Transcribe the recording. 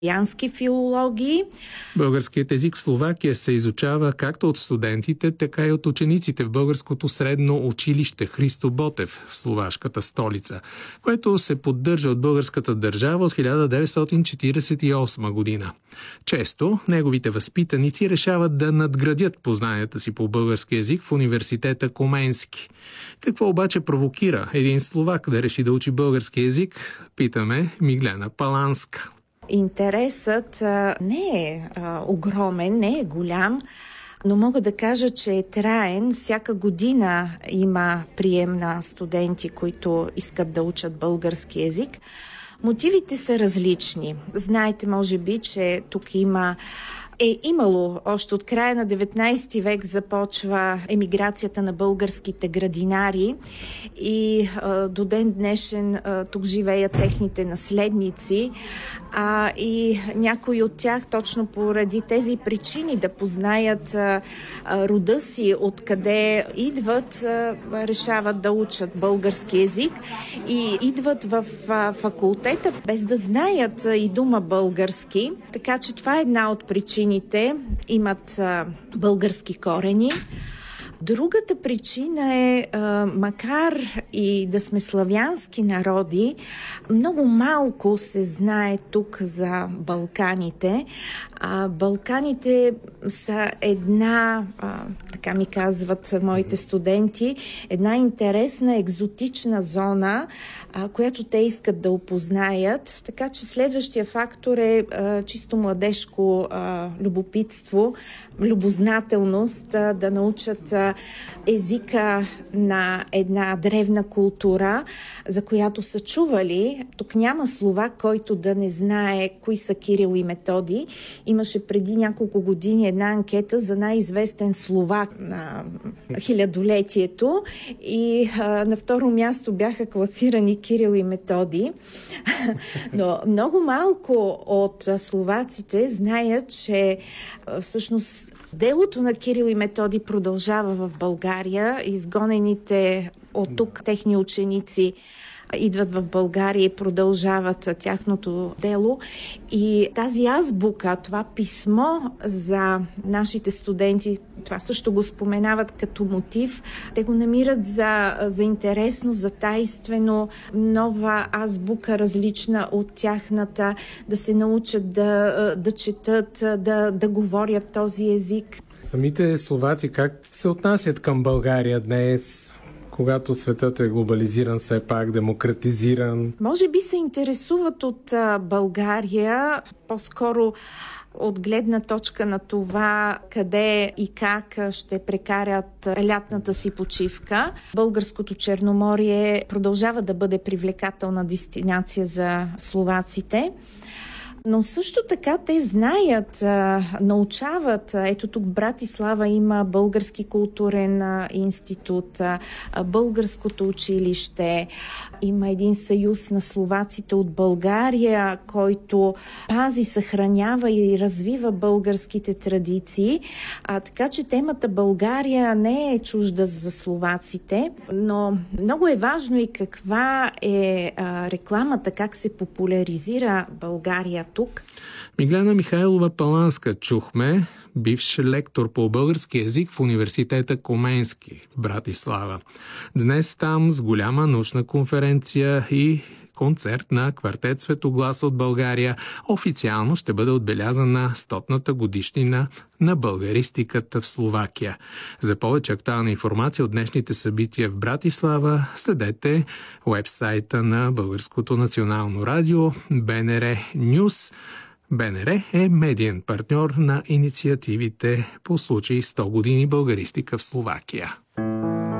янски филологии. Българският език в Словакия се изучава както от студентите, така и от учениците в Българското средно училище Христо Ботев в словашката столица, което се поддържа от българската държава от 1948 година. Често неговите възпитаници решават да надградят познанията си по български език в университета Коменски. Какво обаче провокира един словак да реши да учи български език, питаме Миглена Паланска. Интересът не е огромен, не е голям, но мога да кажа, че е траен. Всяка година има прием на студенти, които искат да учат български език. Мотивите са различни. Знаете, може би, че тук е имало, още от края на 19 век започва емиграцията на българските градинари и до ден днешен тук живеят техните наследници, и някои от тях точно поради тези причини да познаят рода си, откъде идват, решават да учат български език и идват в факултета без да знаят и дума български, така че това е една от причините. Имат български корени. Другата причина е, макар и да сме славянски народи, много малко се знае тук за Балканите. Балканите са една, така ми казват моите студенти, една интересна, екзотична зона, която те искат да опознаят. Така че следващия фактор е чисто младежко любопитство, любознателност, да научат езика на една древна култура, за която са чували. Тук няма словак, който да не знае кои са Кирил и Методий. Имаше преди няколко години една анкета за най-известен словак на хилядолетието и на второ място бяха класирани Кирил и Методий. Но много малко от словаците знаят, че всъщност делото на Кирил и Методий продължава в България. Изгонените от тук техни ученици идват в България и продължават тяхното дело. И тази азбука, това писмо за нашите студенти, това също го споменават като мотив. Те го намират за интересно, за тайствено, нова азбука, различна от тяхната, да се научат да четат, да говорят този език. Самите словаци как се отнасят към България днес, когато светът е глобализиран, все пак демократизиран? Може би се интересуват от България, по-скоро от гледна точка на това къде и как ще прекарат лятната си почивка. Българското Черноморие продължава да бъде привлекателна дестинация за словаците. Но също така те знаят, научават. Ето тук в Братислава има Български културен институт, Българското училище. Има един съюз на словаците от България, който пази, съхранява и развива българските традиции. Така че темата България не е чужда за словаците, но много е важно и каква е рекламата, как се популяризира България тук. Миглена Михайлова Паланска чухме, бивш лектор по български език в университета Коменски в Братислава. Днес там с голяма научна конференция и концерт на квартет Светоглас от България официално ще бъде отбелязана 100-ната годишнина на българистиката в Словакия. За повече актуална информация от днешните събития в Братислава следете уебсайта на Българското национално радио БНР Нюс. БНР е медиен партньор на инициативите по случай 100 години българистика в Словакия.